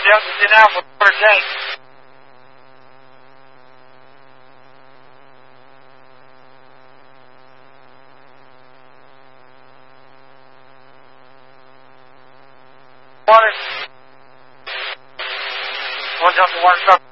down to Indianapolis, quarter tank. Water. One jump to water truck.